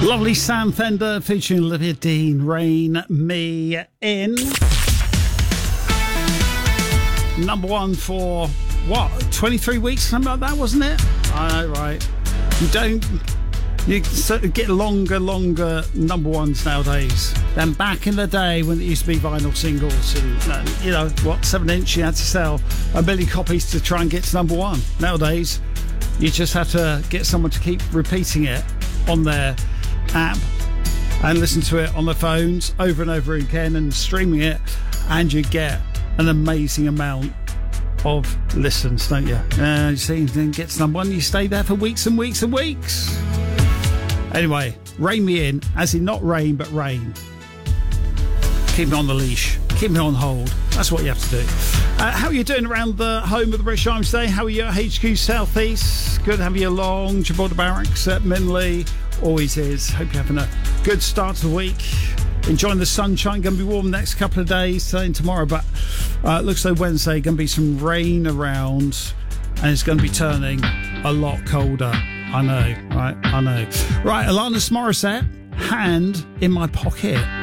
Lovely Sam Fender featuring Olivia Dean, Rain Me In. Number one for, 23 weeks? Something like that, wasn't it? I know, right. You sort of get longer number ones nowadays than back in the day when it used to be vinyl singles and 7-inch you had to sell 1 million copies to try and get to number one. Nowadays you just have to get someone to keep repeating it on their app and listen to it on their phones over and over again and streaming it, and you get an amazing amount of listens, don't you? You see, then gets number one, you stay there for weeks and weeks and weeks. Anyway, rein me in, as in not rain, but rain. Keep me on the leash. Keep me on hold. That's what you have to do. How are you doing around the home of the British Army today? How are you at HQ South East? Good to have you along. Gibraltar Barracks at Minley. Always is. Hope you're having a good start to the week. Enjoying the sunshine. Going to be warm the next couple of days, today and tomorrow. But it looks like Wednesday going to be some rain around. And it's going to be turning a lot colder. I know, right? I know. Right, Alanis Morissette, Hand in My Pocket.